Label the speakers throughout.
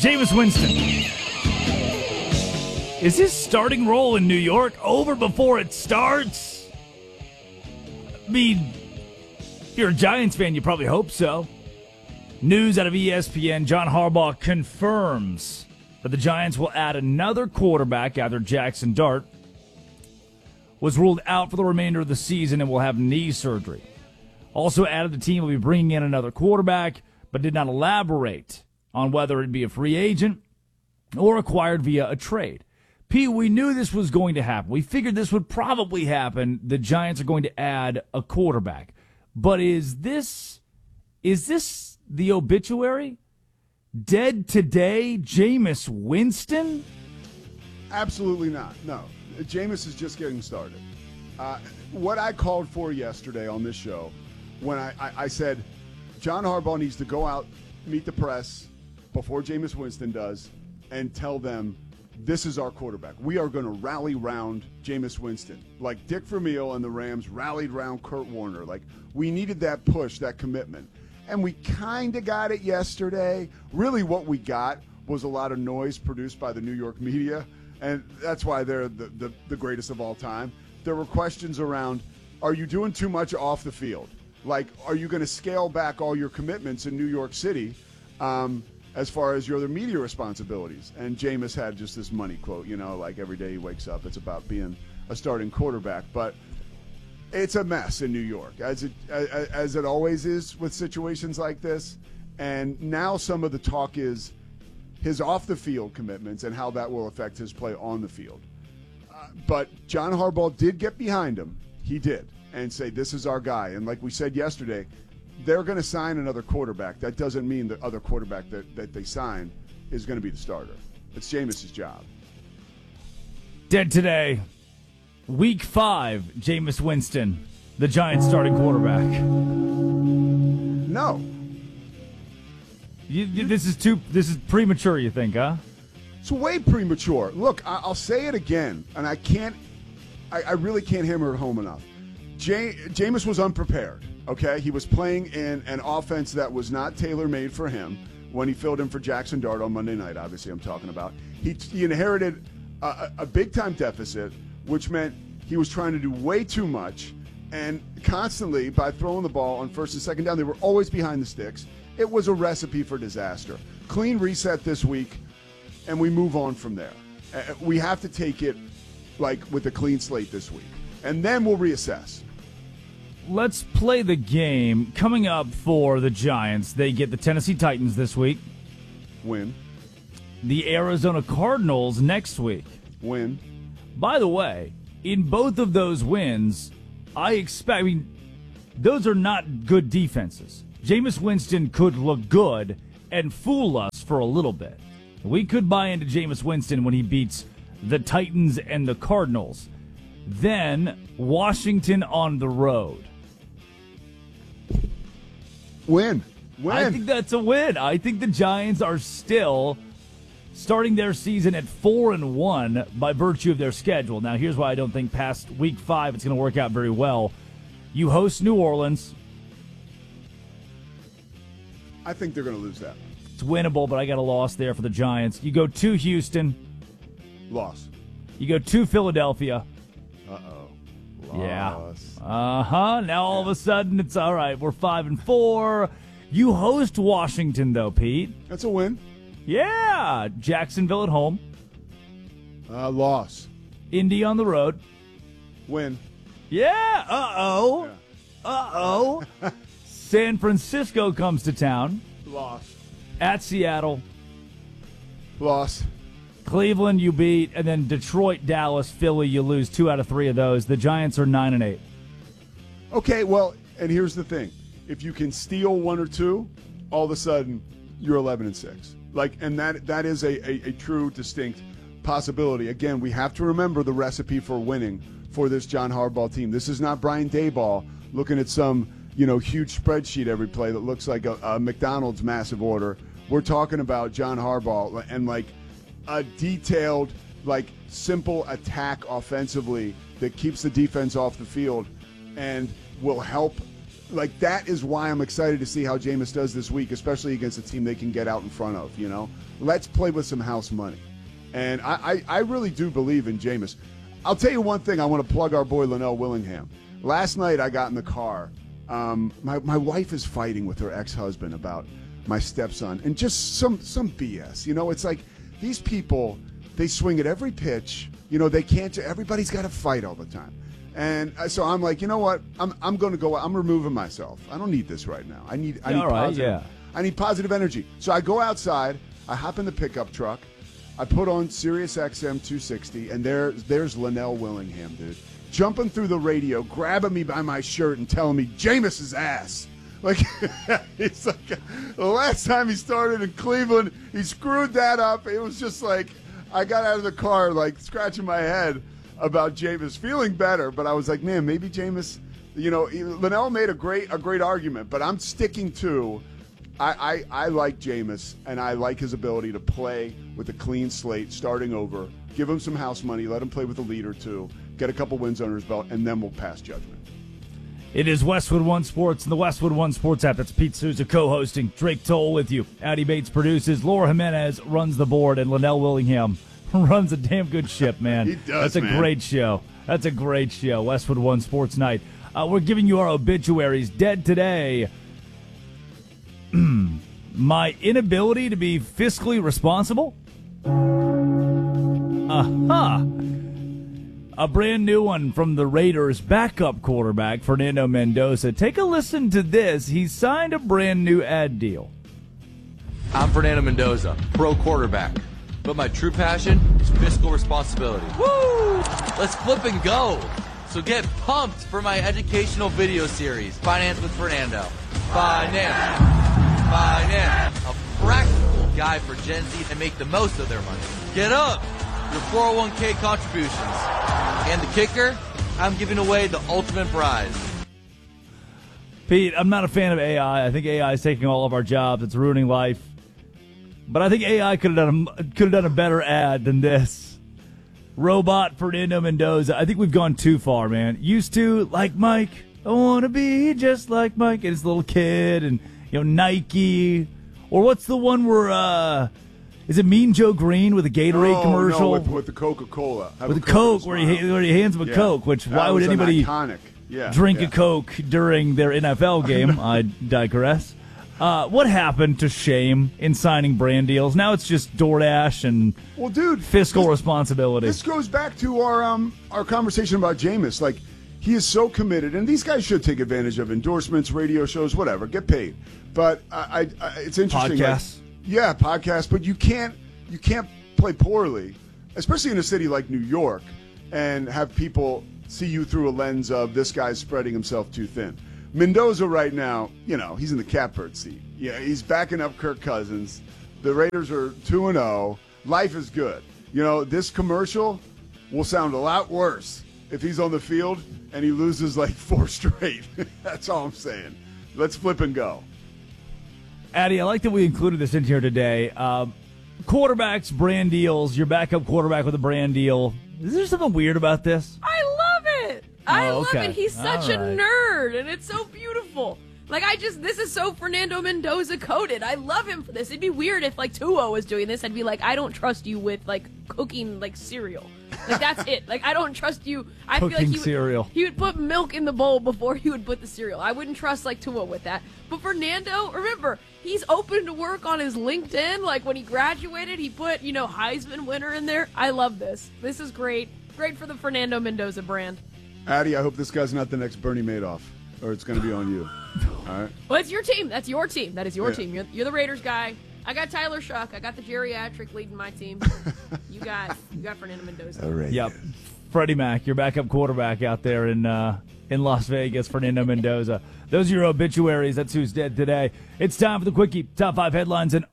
Speaker 1: Jameis Winston. Is his starting role in New York over before it starts? I mean, if you're a Giants fan, you probably hope so. News out of ESPN, John Harbaugh confirms that the Giants will add another quarterback after Jackson Dart was ruled out for the remainder of the season and will have knee surgery. Also added the team will be bringing in another quarterback, but did not elaborate on whether it'd be a free agent or acquired via a trade. Pete, we knew this was going to happen. We figured this would probably happen. The Giants are going to add a quarterback. But is this the obituary? Dead today, Jameis Winston?
Speaker 2: Absolutely not. No. Jameis is just getting started. What I called for yesterday on this show, when I said John Harbaugh needs to go out, meet the press before Jameis Winston does, and tell them this is our quarterback. We are going to rally round Jameis Winston. Like Dick Vermeil and the Rams rallied round Kurt Warner. Like, we needed that push, that commitment. And we kind of got it yesterday. Really what we got was a lot of noise produced by the New York media, and that's why they're the greatest of all time. There were questions around, are you doing too much off the field? Like, are you going to scale back all your commitments in New York City as far as your other media responsibilities? And Jameis had just this money quote, like every day he wakes up, it's about being a starting quarterback. But it's a mess in New York, as it always is with situations like this. And now some of the talk is his off-the-field commitments and how that will affect his play on the field. But John Harbaugh did get behind him. He did. And say, this is our guy. And like we said yesterday, they're going to sign another quarterback. That doesn't mean the other quarterback that they sign is going to be the starter. It's Jameis' job.
Speaker 1: Dead today. Week 5, Jameis Winston, the Giants starting quarterback.
Speaker 2: No.
Speaker 1: This is premature, you think, huh?
Speaker 2: It's way premature. Look, I'll say it again, and I really can't hammer it home enough. Jameis was unprepared, okay? He was playing in an offense that was not tailor-made for him when he filled in for Jackson Dart on Monday night, obviously I'm talking about. He inherited a big-time deficit, which meant he was trying to do way too much, and constantly, by throwing the ball on first and second down, they were always behind the sticks. It was a recipe for disaster. Clean reset this week, and we move on from there. We have to take it like with a clean slate this week, and then we'll reassess.
Speaker 1: Let's play the game. Coming up for the Giants, they get the Tennessee Titans this week.
Speaker 2: Win.
Speaker 1: The Arizona Cardinals next week.
Speaker 2: Win.
Speaker 1: By the way, in both of those wins, those are not good defenses. Jameis Winston could look good and fool us for a little bit. We could buy into Jameis Winston when he beats the Titans and the Cardinals. Then, Washington on the road.
Speaker 2: Win.
Speaker 1: I think that's a win. I think the Giants are still starting their season at 4-1 by virtue of their schedule. Now, here's why I don't think past week 5 it's going to work out very well. You host New Orleans.
Speaker 2: I think they're going to lose that.
Speaker 1: It's winnable, but I got a loss there for the Giants. You go to Houston.
Speaker 2: Loss.
Speaker 1: You go to Philadelphia.
Speaker 2: Uh-oh.
Speaker 1: Loss. Yeah. Now all of a sudden it's all right. We're 5-4. You host Washington, though, Pete.
Speaker 2: That's a win.
Speaker 1: Yeah. Jacksonville at home.
Speaker 2: Loss.
Speaker 1: Indy on the road.
Speaker 2: Win.
Speaker 1: Yeah. Uh-oh. Yeah. Uh-oh. San Francisco comes to town.
Speaker 2: Loss.
Speaker 1: At Seattle.
Speaker 2: Loss.
Speaker 1: Cleveland you beat, and then Detroit, Dallas, Philly, you lose 2 out of 3 of those. The Giants are 9-8.
Speaker 2: Okay, well, and here's the thing. If you can steal 1 or 2, all of a sudden you're 11-6. And that is a true, distinct possibility. Again, we have to remember the recipe for winning for this John Harbaugh team. This is not Brian Daboll looking at some, huge spreadsheet every play that looks like a McDonald's massive order. We're talking about John Harbaugh and a detailed, simple attack offensively that keeps the defense off the field and will help. That is why I'm excited to see how Jameis does this week, especially against a team they can get out in front of, let's play with some house money. And I really do believe in Jameis. I'll tell you one thing. I want to plug our boy Linnell Willingham. Last night I got in the car. My wife is fighting with her ex-husband about my stepson and just some BS. It's like these people, they swing at every pitch. They can't. Everybody's got to fight all the time. And so I'm like, you know what? I'm going to go. I'm removing myself. I don't need this right now. I need positive energy. So I go outside. I hop in the pickup truck. I put on Sirius XM 260, and there's Linnell Willingham, dude, jumping through the radio, grabbing me by my shirt and telling me Jameis's ass. Like, it's like the last time he started in Cleveland, he screwed that up. It was just like I got out of the car, like scratching my head about Jameis, feeling better. But I was like, man, maybe Jameis. Linnell made a great argument, but I'm sticking to. I like Jameis, and I like his ability to play with a clean slate, starting over. Give him some house money. Let him play with a lead or two. Get a couple wins under his belt, and then we'll pass judgment.
Speaker 1: It is Westwood One Sports and the Westwood One Sports app. That's Pete Souza co-hosting. Drake Toll with you. Addie Bates produces. Laura Jimenez runs the board, and Linnell Willingham runs a damn good ship, man.
Speaker 2: He does,
Speaker 1: That's a great show. That's a great show. Westwood One Sports Night. We're giving you our obituaries. Dead today. My inability to be fiscally responsible? A brand new one from the Raiders' backup quarterback, Fernando Mendoza. Take a listen to this. He signed a brand new ad deal.
Speaker 3: I'm Fernando Mendoza, pro quarterback. But my true passion is fiscal responsibility. Woo! Let's flip and go. So get pumped for my educational video series, Finance with Fernando. Finance. A practical guide for Gen Z to make the most of their money. Get up! Your 401k contributions. And the kicker, I'm giving away the ultimate prize.
Speaker 1: Pete, I'm not a fan of AI. I think AI is taking all of our jobs. It's ruining life. But I think AI could have done a better ad than this. Robot Fernando Mendoza. I think we've gone too far, man. Used to, like Mike, I want to be just like Mike. And his little kid and, Nike. Or what's the one where, is it Mean Joe Green with a Gatorade commercial?
Speaker 2: No, with the Coca-Cola.
Speaker 1: With the Coke, where he hands him a Coke, which why would anybody drink a Coke during their NFL game? I digress. What happened to shame in signing brand deals? Now it's just DoorDash and fiscal responsibility.
Speaker 2: This goes back to our conversation about Jameis. Like, he is so committed, and these guys should take advantage of endorsements, radio shows, whatever, get paid. But it's interesting.
Speaker 1: Podcasts.
Speaker 2: Podcasts. But you can't play poorly, especially in a city like New York, and have people see you through a lens of this guy's spreading himself too thin. Mendoza right now, he's in the catbird seat. Yeah, he's backing up Kirk Cousins. The Raiders are 2-0. Life is good. This commercial will sound a lot worse if he's on the field and he loses like 4 straight. That's all I'm saying. Let's flip and go.
Speaker 1: Addie, I like that we included this in here today. Quarterbacks, brand deals, your backup quarterback with a brand deal. Is there something weird about this?
Speaker 4: I love it. I love
Speaker 1: okay.
Speaker 4: it. He's such a nerd, and it's so beautiful. Like, this is so Fernando Mendoza coded. I love him for this. It'd be weird if, Tua was doing this. I'd be like, I don't trust you with, cooking, cereal. That's it. I don't trust you. I
Speaker 1: cooking
Speaker 4: feel like
Speaker 1: cereal.
Speaker 4: He would put milk in the bowl before he would put the cereal. I wouldn't trust, Tua with that. But Fernando, remember, he's open to work on his LinkedIn. When he graduated, he put, Heisman winner in there. I love this. This is great. Great for the Fernando Mendoza brand.
Speaker 2: Addie, I hope this guy's not the next Bernie Madoff, or it's going to be on you. All right.
Speaker 4: Well, it's your team. That's your team. That is your team. You're the Raiders guy. I got Tyler Shuck. I got the geriatric leading my team. You got Fernando Mendoza.
Speaker 2: All right.
Speaker 1: Yep. Freddie Mac, your backup quarterback out there in Las Vegas, Fernando Mendoza. Those are your obituaries. That's who's dead today. It's time for the Quickie. Top 5 headlines in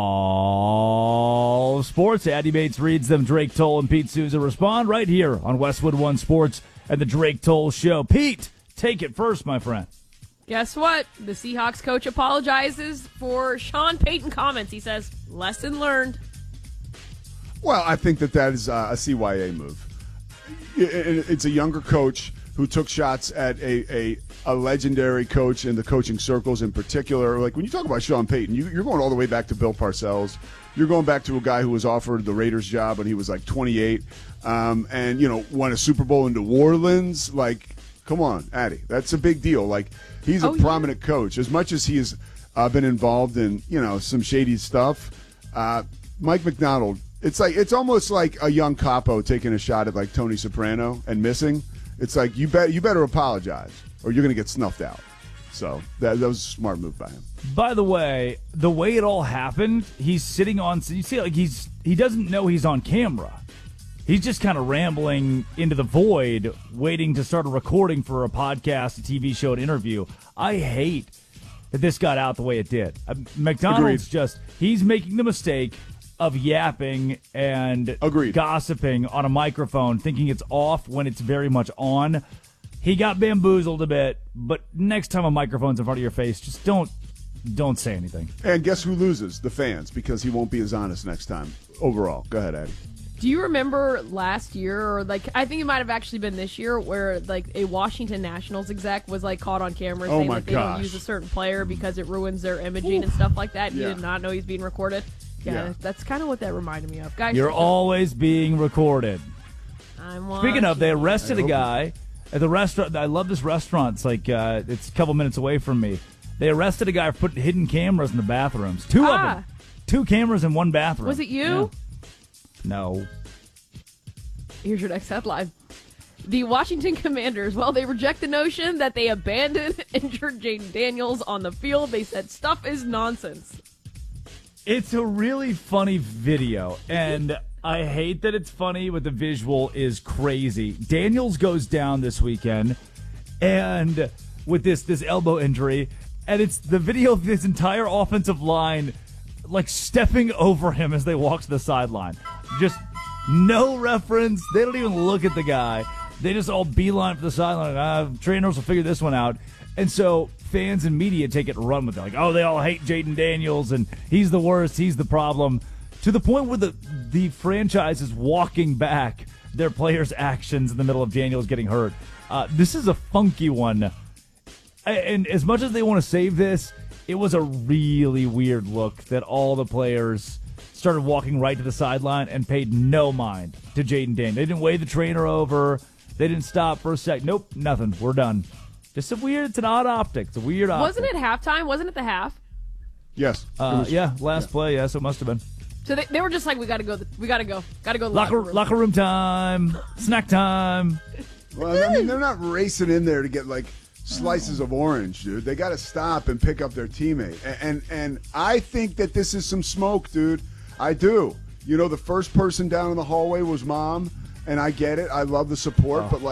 Speaker 1: all sports. Addie Bates reads them. Drake Toll and Pete Souza respond right here on Westwood One Sports and the Drake Toll Show. Pete, take it first, my friend.
Speaker 4: Guess what? The Seahawks coach apologizes for Sean Payton comments. He says, lesson learned.
Speaker 2: Well, I think that is a CYA move. It's a younger coach who took shots at a legendary coach in the coaching circles in particular. Like when you talk about Sean Payton, you're going all the way back to Bill Parcells. You're going back to a guy who was offered the Raiders job when he was like 28, and won a Super Bowl in New Orleans. Like, come on, Addy, that's a big deal. Like, he's a prominent coach. As much as he has been involved in some shady stuff, Mike Macdonald. It's almost like a young capo taking a shot at like Tony Soprano and missing. It's like you better apologize or you're going to get snuffed out. So that was a smart move by him.
Speaker 1: By the way it all happened, he's sitting on. You see, like he doesn't know he's on camera. He's just kind of rambling into the void, waiting to start a recording for a podcast, a TV show, an interview. I hate that this got out the way it did. McDonald's he's making the mistake of yapping and gossiping on a microphone, thinking it's off when it's very much on. He got bamboozled a bit, but next time a microphone's in front of your face, just don't say anything.
Speaker 2: And guess who loses? The fans, because he won't be as honest next time overall. Go ahead, Addy.
Speaker 4: Do you remember last year, or I think it might have actually been this year, where a Washington Nationals exec was caught on camera saying that they don't use a certain player because it ruins their imaging and stuff like that. And he did not know he's being recorded. Yeah, that's kind of what that reminded me of. Guys,
Speaker 1: you're always being recorded.
Speaker 4: I'm watching.
Speaker 1: Speaking of, they arrested a guy at the restaurant. I love this restaurant. It's it's a couple minutes away from me. They arrested a guy for putting hidden cameras in the bathrooms. Two of them. 2 cameras in one bathroom.
Speaker 4: Was it you?
Speaker 1: Yeah. No.
Speaker 4: Here's your next headline. The Washington Commanders, they reject the notion that they abandoned injured Jaden Daniels on the field. They said stuff is nonsense.
Speaker 1: It's a really funny video, and I hate that it's funny, but the visual is crazy. Daniels goes down this weekend, and with this elbow injury, and it's the video of this entire offensive line stepping over him as they walk to the sideline. Just no reference. They don't even look at the guy. They just all beeline for the sideline. Trainers will figure this one out. And so fans and media take it and run with it. They all hate Jaden Daniels, and he's the worst, he's the problem. To the point where the franchise is walking back their players' actions in the middle of Daniels getting hurt. This is a funky one. And as much as they want to save this, it was a really weird look that all the players started walking right to the sideline and paid no mind to Jaden Daniels. They didn't wave the trainer over. They didn't stop for a sec. Nope, nothing. We're done. It's an odd optic. It's a weird optic.
Speaker 4: Wasn't it halftime? Wasn't it the half?
Speaker 2: Yes.
Speaker 1: Last play, yes, it must have been.
Speaker 4: So they were just we got to go. We got to go. Got to go.
Speaker 1: Locker room time. Snack time.
Speaker 2: Well, I mean, they're not racing in there to get slices of orange, dude. They got to stop and pick up their teammate. And I think that this is some smoke, dude. I do. The first person down in the hallway was Mom, and I get it. I love the support, but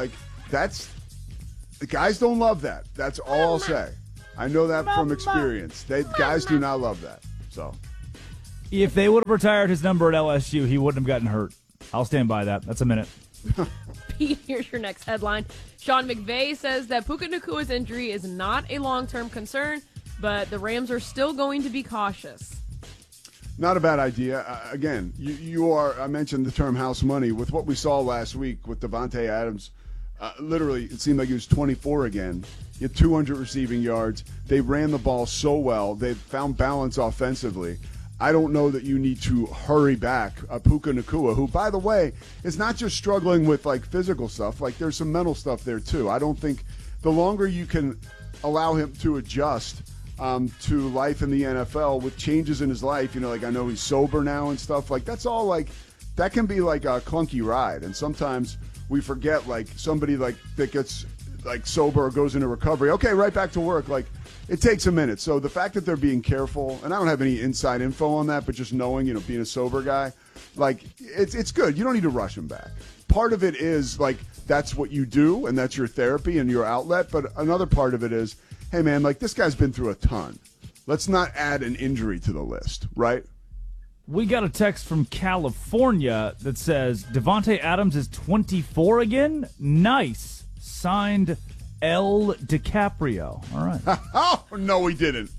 Speaker 2: the guys don't love that. That's all I'll say. I know that from experience. Guys do not love that. So,
Speaker 1: if they would have retired his number at LSU, he wouldn't have gotten hurt. I'll stand by that. That's a minute.
Speaker 4: Pete, here's your next headline. Sean McVay says that Puka Nacua's injury is not a long-term concern, but the Rams are still going to be cautious.
Speaker 2: Not a bad idea. Again, you are, I mentioned the term house money. With what we saw last week with Davante Adams, literally it seemed like he was 24 again. He had 200 receiving yards. They ran the ball so well. They found balance offensively. I don't know that you need to hurry back Puka Nacua, who, by the way, is not just struggling with physical stuff. There's some mental stuff there too. I don't think the longer you can allow him to adjust to life in the NFL with changes in his life, I know he's sober now and stuff. That's all that can be a clunky ride. And sometimes we forget somebody that gets sober or goes into recovery. Okay, right back to work. It takes a minute. So the fact that they're being careful, and I don't have any inside info on that, but just knowing, being a sober guy, it's good. You don't need to rush him back. Part of it is that's what you do, and that's your therapy and your outlet. But another part of it is, hey man, this guy's been through a ton. Let's not add an injury to the list, right?
Speaker 1: We got a text from California that says Davante Adams is 24 again. Nice. Signed L. DiCaprio. All right.
Speaker 2: Oh, no, he didn't.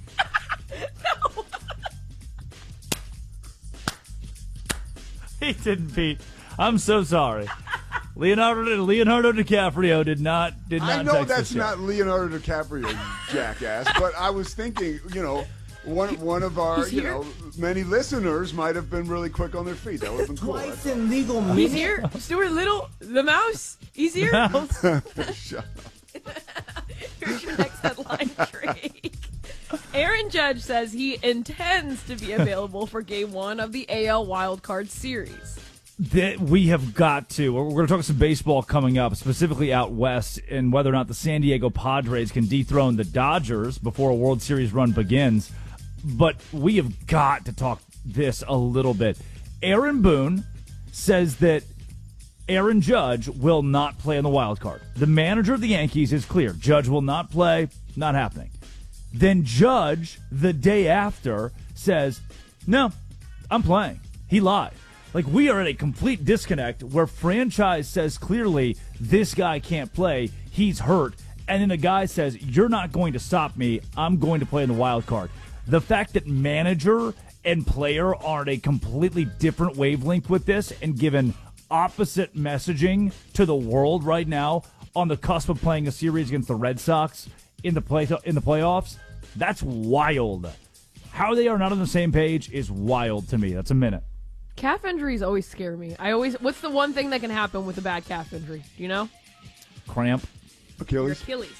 Speaker 4: No.
Speaker 1: He didn't, Pete. I'm so sorry. Leonardo DiCaprio did not
Speaker 2: I know
Speaker 1: text
Speaker 2: that's
Speaker 1: the show.
Speaker 2: not Leonardo DiCaprio, jackass, but I was thinking, one of our,
Speaker 4: He's here?
Speaker 2: many listeners might have been really quick on their feet. That would have been cool.
Speaker 5: Twice in legal
Speaker 4: He's
Speaker 5: minutes.
Speaker 4: here. Stuart Little, the mouse. He's here.
Speaker 2: Shut up.
Speaker 4: Here's your next headline, Drake. Aaron Judge says he intends to be available for Game 1 of the AL Wildcard Series.
Speaker 1: That we have got to. We're going to talk some baseball coming up, specifically out west, and whether or not the San Diego Padres can dethrone the Dodgers before a World Series run begins. But we have got to talk this a little bit. Aaron Boone says that Aaron Judge will not play in the wild card. The manager of the Yankees is clear. Judge will not play. Not happening. Then Judge, the day after, says, no, I'm playing. He lied. Like, we are at a complete disconnect where franchise says clearly this guy can't play. He's hurt. And then the guy says, you're not going to stop me. I'm going to play in the wild card. The fact that manager and player are at a completely different wavelength with this and given opposite messaging to the world right now on the cusp of playing a series against the Red Sox in the playoffs, that's wild. How they are not on the same page is wild to me. That's a minute.
Speaker 4: Calf injuries always scare me. What's the one thing that can happen with a bad calf injury? Do you know?
Speaker 1: Cramp.
Speaker 2: Achilles.
Speaker 4: Achilles.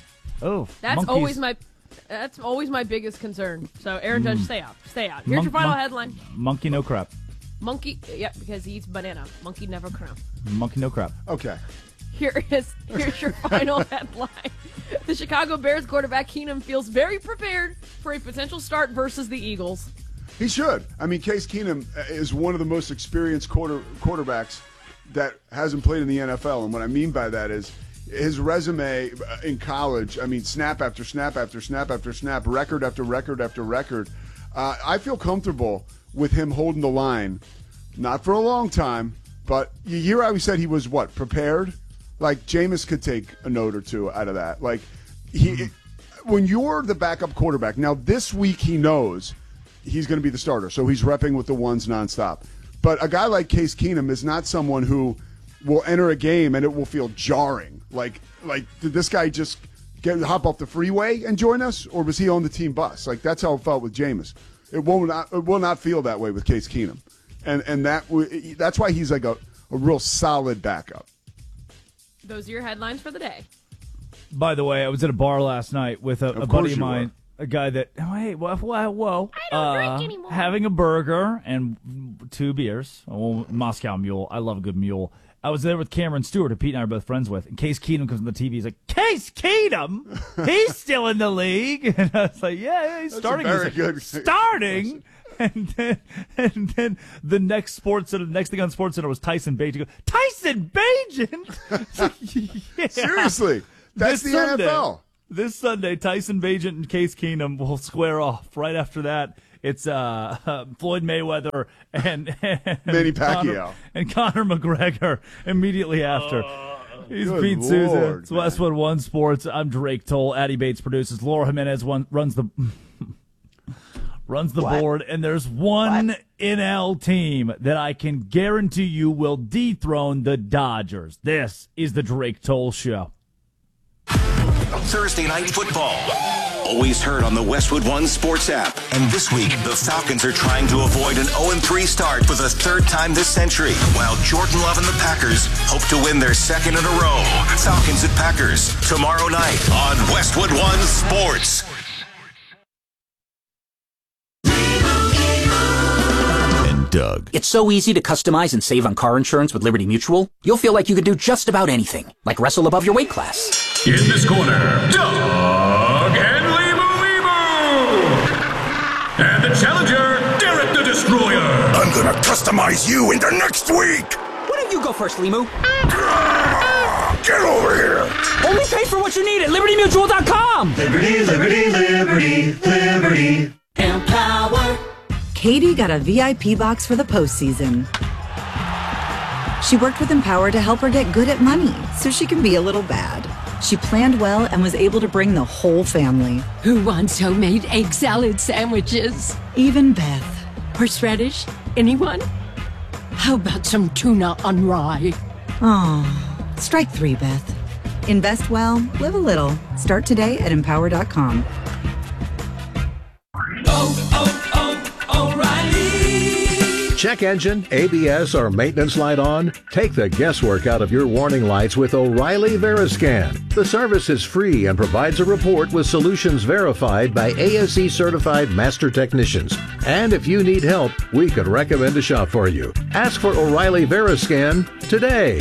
Speaker 1: Oh,
Speaker 4: That's
Speaker 1: monkeys.
Speaker 4: always my biggest concern. So Aaron Judge, stay out. Here's your final headline.
Speaker 1: Monkey no crap.
Speaker 4: Monkey, because he eats banana. Monkey never crumb.
Speaker 1: Monkey no crap.
Speaker 2: Okay.
Speaker 4: Here's your final headline. The Chicago Bears quarterback Keenum feels very prepared for a potential start versus the Eagles.
Speaker 2: He should. I mean, Case Keenum is one of the most experienced quarterbacks that hasn't played in the NFL. And what I mean by that is his resume in college, I mean, snap after snap after snap after snap, record after record after record. I feel comfortable with him holding the line, not for a long time, but you hear how he said he was, prepared? Like, Jameis could take a note or two out of that. Like, when you're the backup quarterback, now this week he knows he's going to be the starter, so he's repping with the ones nonstop. But a guy like Case Keenum is not someone who will enter a game and it will feel jarring. Like did this guy just hop off the freeway and join us, or was he on the team bus? Like, that's how it felt with Jameis. It will not feel that way with Case Keenum, and that's why he's like a real solid backup.
Speaker 4: Those are your headlines for the day.
Speaker 1: By the way, I was at a bar last night with a buddy of mine, a guy that, whoa.
Speaker 4: I don't drink anymore.
Speaker 1: Having a burger and 2 beers. Oh, Moscow Mule. I love a good mule. I was there with Cameron Stewart, who Pete and I are both friends with. And Case Keenum comes on the TV. He's like, Case Keenum? He's still in the league. And I was like, yeah, he's starting.
Speaker 2: Very good.
Speaker 1: Starting? And then the next thing on SportsCenter was Tyson Bagent. Go, Tyson Bagent? Yeah.
Speaker 2: Seriously, that's the NFL.
Speaker 1: This Sunday, Tyson Bagent and Case Keenum will square off. Right after that, it's Floyd Mayweather and
Speaker 2: Manny Pacquiao
Speaker 1: and Conor McGregor immediather after. He's
Speaker 2: Good
Speaker 1: Pete
Speaker 2: Lord,
Speaker 1: Souza. It's
Speaker 2: man.
Speaker 1: Westwood One Sports. I'm Drake Toll. Addie Bates produces. Laura Jimenez runs the board, and there's one NL team that I can guarantee you will dethrone the Dodgers. This is the Drake Toll Show.
Speaker 6: Thursday Night Football. Always heard on the Westwood One Sports app. And this week, the Falcons are trying to avoid an 0-3 start for the 3rd time this century, while Jordan Love and the Packers hope to win their 2nd in a row. Falcons at Packers, tomorrow night on Westwood One Sports.
Speaker 7: Doug.
Speaker 8: It's so easy to customize and save on car insurance with Liberty Mutual. You'll feel like you could do just about anything, like wrestle above your weight class.
Speaker 9: In this corner, Doug and Limu. And the challenger, Derek the Destroyer.
Speaker 6: I'm gonna customize you into next week.
Speaker 8: Why don't you go first, Limu?
Speaker 6: Get over here.
Speaker 8: Only pay for what you need at LibertyMutual.com.
Speaker 9: Liberty, liberty, liberty, liberty.
Speaker 10: Empower. Katie got a VIP box for the postseason. She worked with Empower to help her get good at money so she can be a little bad. She planned well and was able to bring the whole family.
Speaker 11: Who wants homemade egg salad sandwiches?
Speaker 10: Even Beth.
Speaker 11: Horseradish? Anyone? How about some tuna on rye?
Speaker 10: Oh, strike three, Beth. Invest well, live a little. Start today at Empower.com.
Speaker 5: Check engine, ABS, or maintenance light on? Take the guesswork out of your warning lights with O'Reilly Veriscan. The service is free and provides a report with solutions verified by ASE certified master technicians. And if you need help, we could recommend a shop for you. Ask for O'Reilly Veriscan today.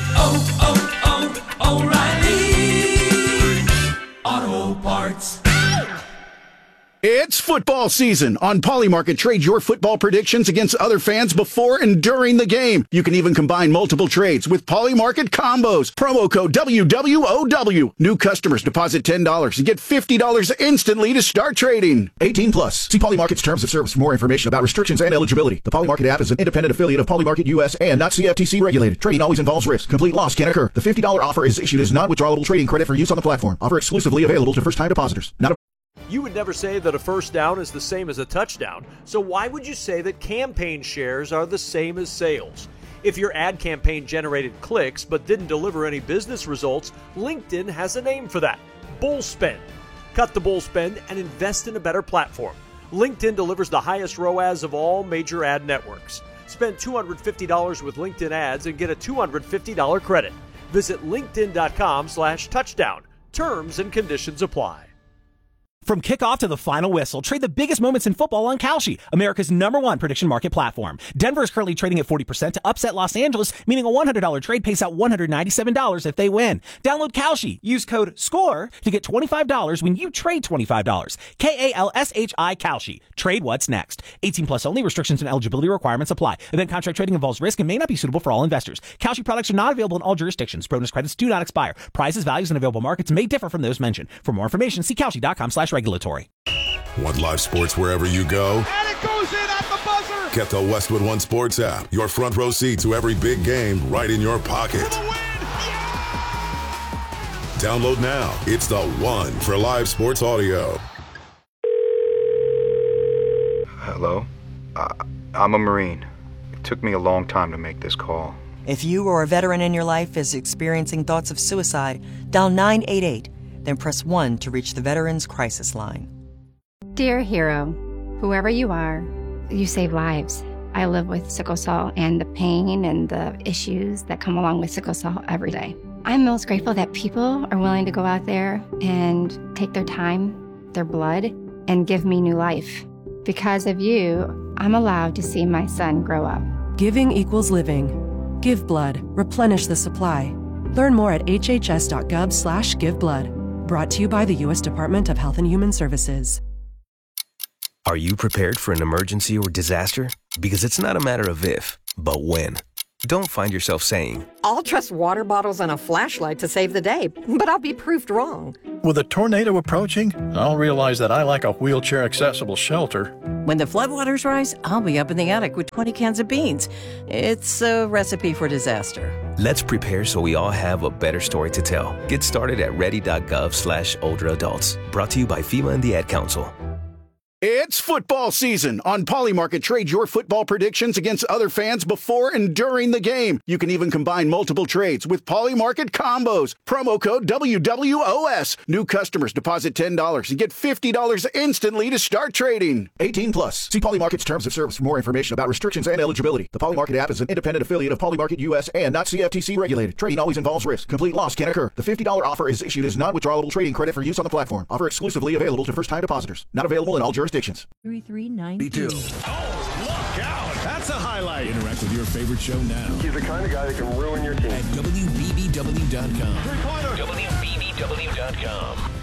Speaker 9: O'Reilly Auto Parts.
Speaker 12: It's football season. On Polymarket, trade your football predictions against other fans before and during the game. You can even combine multiple trades with Polymarket combos. Promo code WWOW. New customers deposit $10 and get $50 instantly to start trading. 18 plus. See Polymarket's terms of service for more information about restrictions and eligibility. The Polymarket app is an independent affiliate of Polymarket US and not CFTC regulated. Trading always involves risk. Complete loss can occur. The $50 offer is issued as non-withdrawable trading credit for use on the platform. Offer exclusively available to first-time depositors.
Speaker 13: You would never say that a first down is the same as a touchdown, so why would you say that campaign shares are the same as sales? If your ad campaign generated clicks but didn't deliver any business results, LinkedIn has a name for that: bull spend. Cut the bull spend and invest in a better platform. LinkedIn delivers the highest ROAS of all major ad networks. Spend $250 with LinkedIn ads and get a $250 credit. Visit linkedin.com/touchdown. Terms and conditions apply.
Speaker 14: From kickoff to the final whistle, trade the biggest moments in football on Kalshi, America's #1 prediction market platform. Denver is currently trading at 40% to upset Los Angeles, meaning a $100 trade pays out $197 if they win. Download Kalshi. Use code SCORE to get $25 when you trade $25. KALSHI Kalshi. Trade what's next. 18 plus only. Restrictions and eligibility requirements apply. Event contract trading involves risk and may not be suitable for all investors. Kalshi products are not available in all jurisdictions. Bonus credits do not expire. Prices, values, and available markets may differ from those mentioned. For more information, see Kalshi.com/regulatory.
Speaker 15: Want live sports wherever you go?
Speaker 16: And it goes in at the buzzer!
Speaker 15: Get the Westwood One Sports app. Your front row seat to every big game right in your pocket. Download now. It's the one for live sports audio.
Speaker 17: Hello? I'm a Marine. It took me a long time to make this call.
Speaker 18: If you or a veteran in your life is experiencing thoughts of suicide, dial 988. Then press 1 to reach the Veterans Crisis Line.
Speaker 19: Dear hero, whoever you are, you save lives. I live with sickle cell and the pain and the issues that come along with sickle cell every day. I'm most grateful that people are willing to go out there and take their time, their blood, and give me new life. Because of you, I'm allowed to see my son grow up.
Speaker 20: Giving equals living. Give blood. Replenish the supply. Learn more at hhs.gov/giveblood. Brought to you by the U.S. Department of Health and Human Services.
Speaker 21: Are you prepared for an emergency or disaster? Because it's not a matter of if, but when. Don't find yourself saying,
Speaker 22: I'll trust water bottles and a flashlight to save the day, but I'll be proved wrong.
Speaker 23: With a tornado approaching, I'll realize that I lack a wheelchair-accessible shelter.
Speaker 22: When the floodwaters rise, I'll be up in the attic with 20 cans of beans. It's a recipe for disaster.
Speaker 21: Let's prepare so we all have a better story to tell. Get started at ready.gov/older adults. Brought to you by FEMA and the Ad Council.
Speaker 12: It's football season. On Polymarket, trade your football predictions against other fans before and during the game. You can even combine multiple trades with Polymarket combos. Promo code WWOS. New customers deposit $10 and get $50 instantly to start trading. 18 plus. See Polymarket's terms of service for more information about restrictions and eligibility. The Polymarket app is an independent affiliate of Polymarket US and not CFTC regulated. Trading always involves risk. Complete loss can occur. The $50 offer is issued as non-withdrawable trading credit for use on the platform. Offer exclusively available to first-time depositors. Not available in all jurisdictions.
Speaker 24: 3392.
Speaker 9: Oh, look out! That's a highlight. Interact with your favorite show now.
Speaker 25: He's the kind of guy that can ruin your team.
Speaker 9: At WBBW.com.
Speaker 25: Three-pointer.
Speaker 9: WBBW.com.